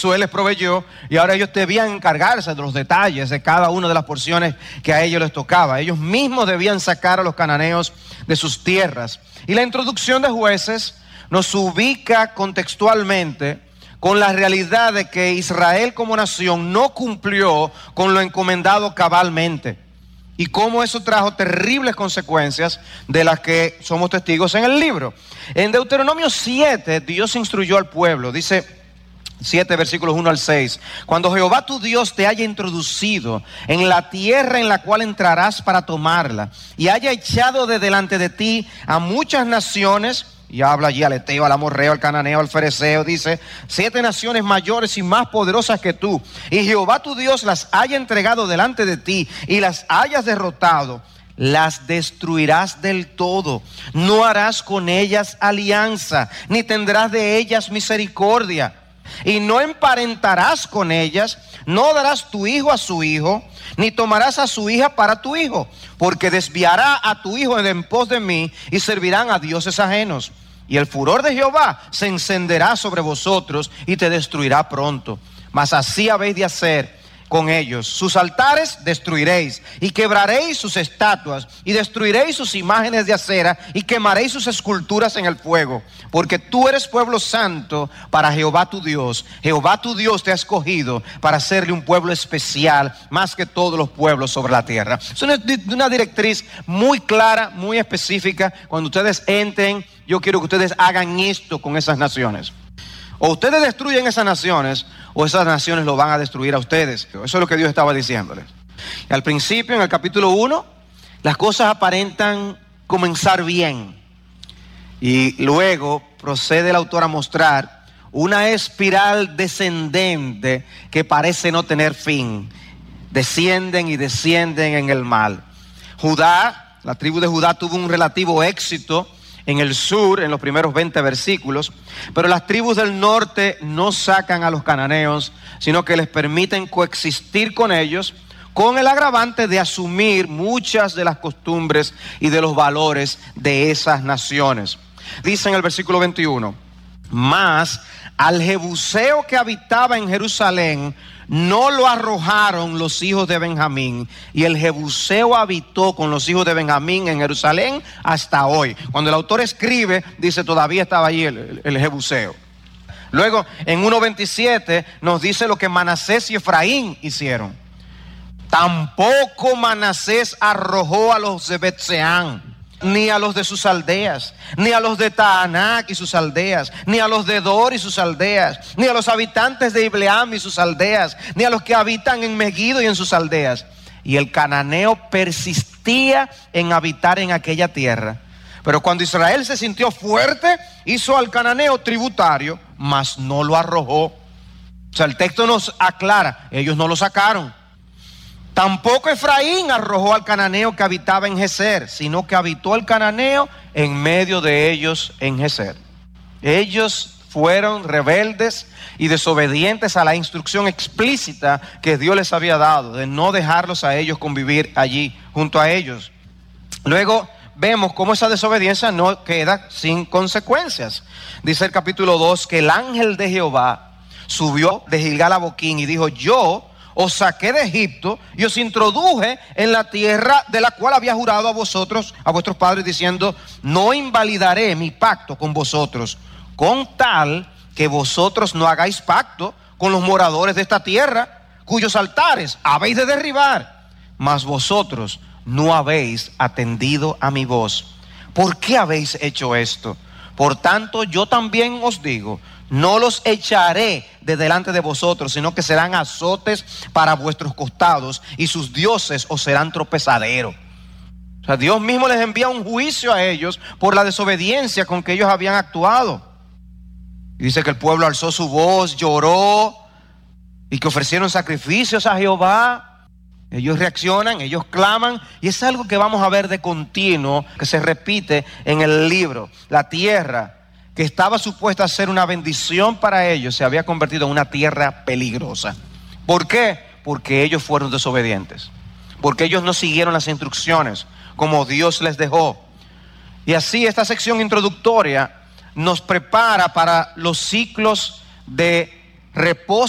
Josué les proveyó, y ahora ellos debían encargarse de los detalles de cada una de las porciones que a ellos les tocaba. Ellos mismos debían sacar a los cananeos de sus tierras. Y la introducción de Jueces nos ubica contextualmente con la realidad de que Israel como nación no cumplió con lo encomendado cabalmente, y cómo eso trajo terribles consecuencias de las que somos testigos en el libro. En Deuteronomio 7, Dios instruyó al pueblo, dice 7 versículos 1 al 6: cuando Jehová tu Dios te haya introducido en la tierra en la cual entrarás para tomarla, y haya echado de delante de ti a muchas naciones, y habla allí al Eteo, al Amorreo, al Cananeo, al Fereceo, dice 7 naciones mayores y más poderosas que tú, y Jehová tu Dios las haya entregado delante de ti y las hayas derrotado, las destruirás del todo. No harás con ellas alianza, ni tendrás de ellas misericordia, y no emparentarás con ellas, no darás tu hijo a su hijo, ni tomarás a su hija para tu hijo, porque desviará a tu hijo en pos de mí, y servirán a dioses ajenos. Y el furor de Jehová se encenderá sobre vosotros y te destruirá pronto. Mas así habéis de hacer con ellos: sus altares destruiréis, y quebraréis sus estatuas, y destruiréis sus imágenes de acera, y quemaréis sus esculturas en el fuego. Porque tú eres pueblo santo para Jehová tu Dios. Jehová tu Dios te ha escogido para hacerle un pueblo especial, más que todos los pueblos sobre la tierra. Es una directriz muy clara, muy específica. Cuando ustedes entren, yo quiero que ustedes hagan esto con esas naciones. O ustedes destruyen esas naciones, o esas naciones lo van a destruir a ustedes. Eso es lo que Dios estaba diciéndoles. Y al principio, en el capítulo 1, las cosas aparentan comenzar bien, y luego procede el autor a mostrar una espiral descendente que parece no tener fin. Descienden y descienden en el mal. Judá, la tribu de Judá, tuvo un relativo éxito en el sur, en los primeros 20 versículos, pero las tribus del norte no sacan a los cananeos, sino que les permiten coexistir con ellos, con el agravante de asumir muchas de las costumbres y de los valores de esas naciones. Dice en el versículo 21: mas al jebuseo que habitaba en Jerusalén no lo arrojaron los hijos de Benjamín, y el jebuseo habitó con los hijos de Benjamín en Jerusalén hasta hoy. Cuando el autor escribe, dice todavía estaba allí el jebuseo. Luego en 1:27 nos dice lo que Manasés y Efraín hicieron. Tampoco Manasés arrojó a los de Bet-seán, ni a los de sus aldeas, ni a los de Taanac y sus aldeas, ni a los de Dor y sus aldeas, ni a los habitantes de Ibleam y sus aldeas, ni a los que habitan en Megiddo y en sus aldeas. Y el cananeo persistía en habitar en aquella tierra. Pero cuando Israel se sintió fuerte, hizo al cananeo tributario, mas no lo arrojó. O sea, el texto nos aclara, ellos no lo sacaron. Tampoco Efraín arrojó al cananeo que habitaba en Geser, sino que habitó el cananeo en medio de ellos en Geser. Ellos fueron rebeldes y desobedientes a la instrucción explícita que Dios les había dado, de no dejarlos a ellos convivir allí junto a ellos. Luego vemos cómo esa desobediencia no queda sin consecuencias. Dice el capítulo 2 que el ángel de Jehová subió de Gilgal a Boquín y dijo: yo os saqué de Egipto y os introduje en la tierra de la cual había jurado a vosotros, a vuestros padres, diciendo: no invalidaré mi pacto con vosotros, con tal que vosotros no hagáis pacto con los moradores de esta tierra, cuyos altares habéis de derribar. Mas vosotros no habéis atendido a mi voz. ¿Por qué habéis hecho esto? Por tanto, yo también os digo: no los echaré de delante de vosotros, sino que serán azotes para vuestros costados, y sus dioses os serán tropezadero. O sea, Dios mismo les envía un juicio a ellos por la desobediencia con que ellos habían actuado. Y dice que el pueblo alzó su voz, lloró, y que ofrecieron sacrificios a Jehová. Ellos reaccionan, ellos claman, y es algo que vamos a ver de continuo, que se repite en el libro. La tierra que estaba supuesta a ser una bendición para ellos se había convertido en una tierra peligrosa. ¿Por qué? Porque ellos fueron desobedientes, porque ellos no siguieron las instrucciones como Dios les dejó. Y así esta sección introductoria nos prepara para los ciclos de reposo